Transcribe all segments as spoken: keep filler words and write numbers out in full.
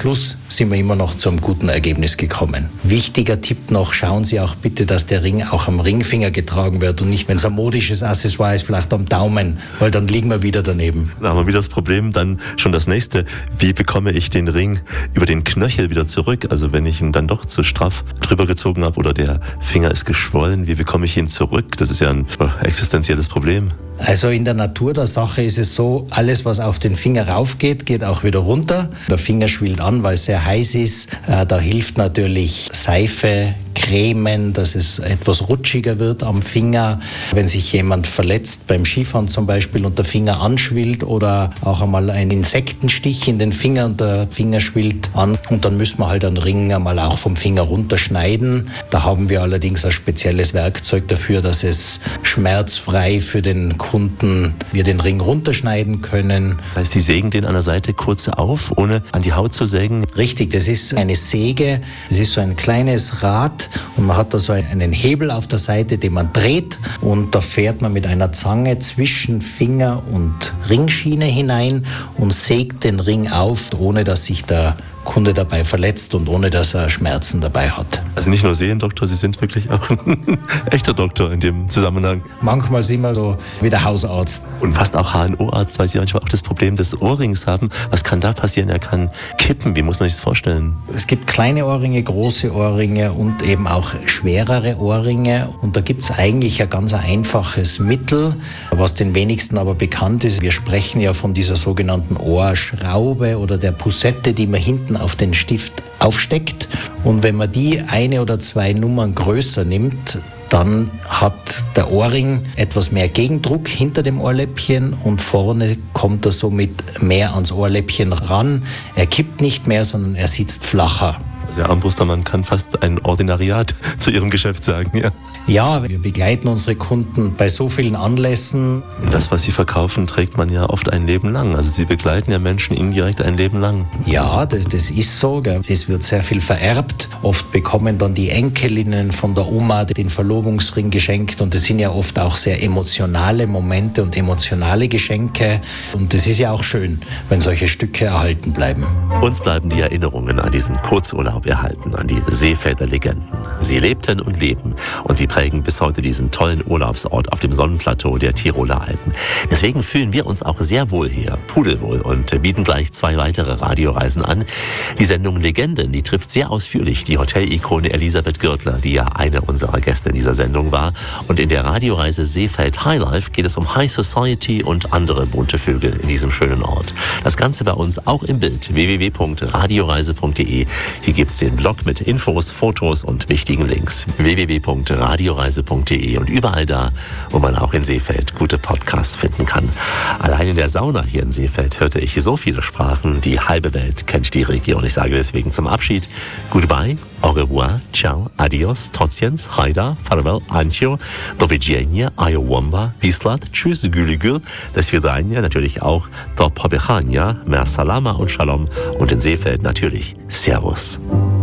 Schluss sind wir immer noch zu einem guten Ergebnis gekommen. Wichtiger Tipp noch, schauen Sie auch bitte, dass der Ring auch am Ringfinger getragen wird und nicht, wenn es ein modisches Accessoire ist, vielleicht am Daumen, weil dann liegen wir wieder daneben. Da haben wir wieder das Problem, dann schon das nächste. Wie bekomme ich den Ring über den Knöchel wieder zurück? Also wenn ich ihn dann doch zu straff drüber gezogen habe oder der Finger ist geschwollen, wie bekomme ich ihn zurück? Das ist ja ein existenzielles Problem. Also in der Natur der Sache ist es so, alles was auf den Finger raufgeht, geht auch wieder runter. Der Finger schwillt an, weil es sehr heiß ist. Äh, da hilft natürlich Seife, Cremen, dass es etwas rutschiger wird am Finger. Wenn sich jemand verletzt beim Skifahren zum Beispiel und der Finger anschwillt oder auch einmal ein Insektenstich in den Finger und der Finger schwillt an und dann müssen wir halt einen Ring einmal auch vom Finger runterschneiden. Da haben wir allerdings ein spezielles Werkzeug dafür, dass es schmerzfrei für den Kunden wir den Ring runterschneiden können. Das heißt, die sägen den an der Seite kurz auf, ohne an die Haut zu sägen? Richtig, das ist eine Säge, das ist so ein kleines Rad und man hat da so einen Hebel auf der Seite, den man dreht und da fährt man mit einer Zange zwischen Finger und Ringschiene hinein und sägt den Ring auf, ohne dass sich der Kunde dabei verletzt und ohne dass er Schmerzen dabei hat. Also nicht nur Seriendoktor, Sie sind wirklich auch ein echter Doktor in dem Zusammenhang. Manchmal sind wir so wie der Hausarzt. Und fast auch H N O-Arzt, weil Sie manchmal auch das Problem des Ohrrings haben. Was kann da passieren? Er kann kippen. Wie muss man sich das vorstellen? Es gibt kleine Ohrringe, große Ohrringe und eben auch schwerere Ohrringe. Und da gibt es eigentlich ein ganz einfaches Mittel, was den wenigsten aber bekannt ist. Wir sprechen ja von dieser sogenannten Ohrschraube oder der Poussette, die man hinten auf den Stift aufsteckt. Und wenn man die eine oder zwei Nummern größer nimmt, dann hat der Ohrring etwas mehr Gegendruck hinter dem Ohrläppchen und vorne kommt er somit mehr ans Ohrläppchen ran. Er kippt nicht mehr, sondern er sitzt flacher. Also Herr Armbruster, kann fast ein Ordinariat zu Ihrem Geschäft sagen, ja? Ja, wir begleiten unsere Kunden bei so vielen Anlässen. Das, was Sie verkaufen, trägt man ja oft ein Leben lang. Also Sie begleiten ja Menschen indirekt ein Leben lang. Ja, das, das ist so. Gell. Es wird sehr viel vererbt. Oft bekommen dann die Enkelinnen von der Oma den Verlobungsring geschenkt. Und das sind ja oft auch sehr emotionale Momente und emotionale Geschenke. Und das ist ja auch schön, wenn solche Stücke erhalten bleiben. Uns bleiben die Erinnerungen an diesen Kurzurlaub erhalten, an die Seefelder Legenden. Sie lebten und leben und sie prägen bis heute diesen tollen Urlaubsort auf dem Sonnenplateau der Tiroler Alpen. Deswegen fühlen wir uns auch sehr wohl hier, pudelwohl, und bieten gleich zwei weitere Radioreisen an. Die Sendung Legenden, die trifft sehr ausführlich die Hotelikone Elisabeth Gürtler, die ja eine unserer Gäste in dieser Sendung war. Und in der Radioreise Seefeld Highlife geht es um High Society und andere bunte Vögel in diesem schönen Ort. Das Ganze bei uns auch im Bild, w w w punkt radioreise punkt d e. Hier gibt's den Blog mit Infos, Fotos und wichtigen Links. w w w punkt radioreise punkt d e und überall da, wo man auch in Seefeld gute Podcasts finden kann. Allein in der Sauna hier in Seefeld hörte ich so viele Sprachen, die halbe Welt kennt die Region. Ich sage deswegen zum Abschied Goodbye, au revoir, ciao, adios, tociens, haida, farewell, ancio, do widzenia, ayowamba, wislat, tschüss, gülügül, das Vidania, natürlich auch do pobechania, mer salama und shalom und in Seefeld natürlich Servus.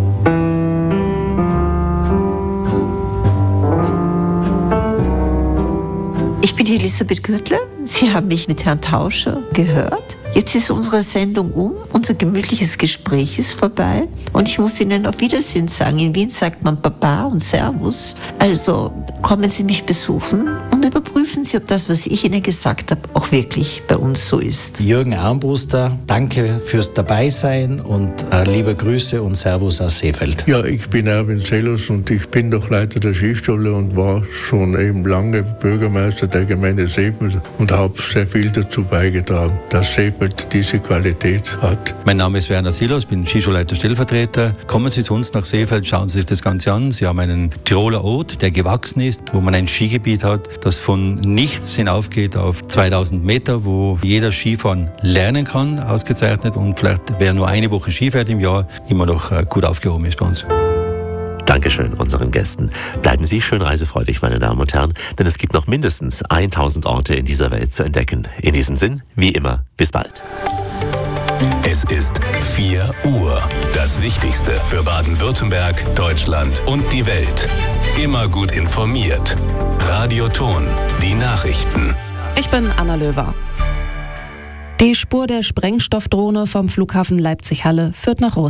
Ich bin Elisabeth Gürtler. Sie haben mich mit Herrn Tauscher gehört. Jetzt ist unsere Sendung um. Unser gemütliches Gespräch ist vorbei. Und ich muss Ihnen auf Wiedersehen sagen. In Wien sagt man Baba und Servus. Also kommen Sie mich besuchen und überprüfen Sie, ob das, was ich Ihnen gesagt habe, auch wirklich bei uns so ist. Jürgen Armbruster, danke fürs Dabeisein und äh, liebe Grüße und Servus aus Seefeld. Ja, ich bin Erwin Sellers und ich bin doch Leiter der Skischule und war schon eben lange Bürgermeister der Gemeinde Seefeld und habe sehr viel dazu beigetragen, dass Seefeld diese Qualität hat. Mein Name ist Werner Silos, bin Skischulleiter Stellvertreter. Kommen Sie zu uns nach Seefeld, schauen Sie sich das Ganze an. Sie haben einen Tiroler Ort, der gewachsen ist, wo man ein Skigebiet hat, das von nichts hinaufgeht auf zweitausend Meter, wo jeder Skifahren lernen kann, ausgezeichnet, und vielleicht wer nur eine Woche Ski fährt im Jahr, immer noch gut aufgehoben ist bei uns. Dankeschön unseren Gästen. Bleiben Sie schön reisefreudig, meine Damen und Herren, denn es gibt noch mindestens tausend Orte in dieser Welt zu entdecken. In diesem Sinn, wie immer, bis bald. Es ist vier Uhr. Das Wichtigste für Baden-Württemberg, Deutschland und die Welt. Immer gut informiert. Radioton, die Nachrichten. Ich bin Anna Löwer. Die Spur der Sprengstoffdrohne vom Flughafen Leipzig-Halle führt nach Russland.